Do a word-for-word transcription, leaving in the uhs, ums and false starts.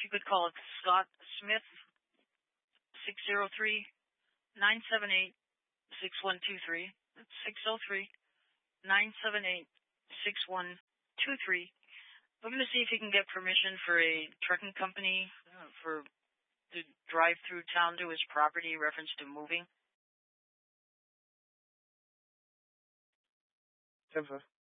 you could call it Scott Smith, six zero three, nine seven eight, six one two three. That's six zero three, nine seven eight, six one two three. I'm going to see if he can get permission for a trucking company uh, for to drive through town to his property, reference to moving. ten five.